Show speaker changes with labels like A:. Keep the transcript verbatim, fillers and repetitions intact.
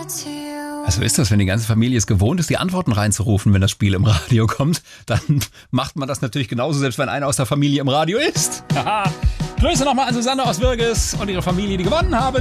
A: Also ist das, wenn die ganze Familie es gewohnt ist, die Antworten reinzurufen, wenn das Spiel im Radio kommt, dann macht man das natürlich genauso, selbst wenn einer aus der Familie im Radio ist. Haha. Grüße nochmal an Susanne aus Würges und ihre Familie, die gewonnen haben.